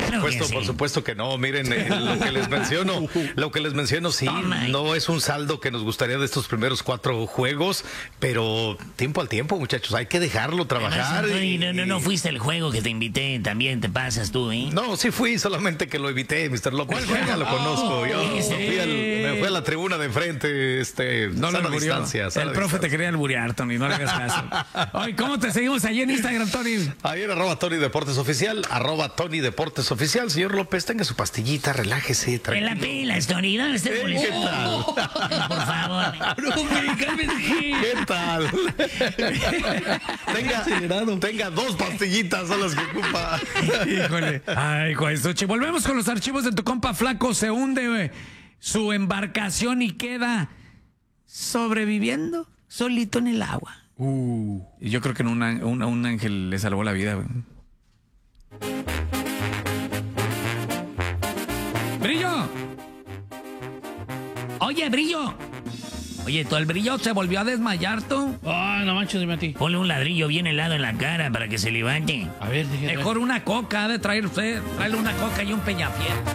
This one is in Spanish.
Por supuesto que no. Miren, lo que les menciono, sí, no es un saldo que nos gustaría de estos primeros 4 juegos, pero tiempo al tiempo, muchachos, hay que dejarlo trabajar. No fuiste el juego que te invité, también te pasas tú, ¿eh? No, sí fui, solamente que lo evité, Mr. López. Ya lo conozco. Yo me fui a la tribuna de enfrente, no lo distancia. El profe te quería alburear, Tony, no le hagas caso. Oye, ¿cómo te seguimos allí en Instagram, Tony? Ahí en @TonyDeportesOficial, @TonyDeportesOficial. Señor López, tenga su pastillita, relájese, tranquilo. En la pila, Tony, ¿dónde está el boletín? ¿Qué tal? Por favor. ¿Qué tal? Tenga 2 pastillitas, son las que ocupa. Híjole. Ay, Juezuchi. Volvemos con los archivos de tu compa Flaco. Se hunde su embarcación y queda sobreviviendo solito en el agua. Y yo creo que un ángel le salvó la vida, güey. ¡Brillo! Oye, Brillo. Oye, ¿tú el Brillo se volvió a desmayar, tú? No manches, dime a ti. Ponle un ladrillo bien helado en la cara para que se levante. A ver, mejor una coca, ha de traer usted. Tráele una coca y un peñafiel.